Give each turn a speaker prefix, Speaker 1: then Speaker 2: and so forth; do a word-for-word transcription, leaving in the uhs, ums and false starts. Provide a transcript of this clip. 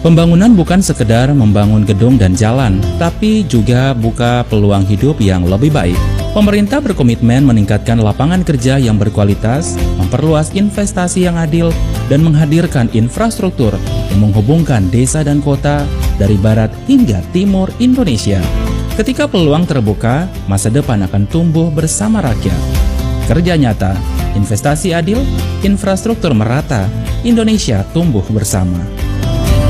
Speaker 1: Pembangunan bukan sekedar membangun gedung dan jalan, tapi juga buka peluang hidup yang lebih baik. Pemerintah berkomitmen meningkatkan lapangan kerja yang berkualitas, memperluas investasi yang adil, dan menghadirkan infrastruktur yang menghubungkan desa dan kota dari barat hingga timur Indonesia. Ketika peluang terbuka, masa depan akan tumbuh bersama rakyat. Kerja nyata, investasi adil, infrastruktur merata, Indonesia tumbuh bersama.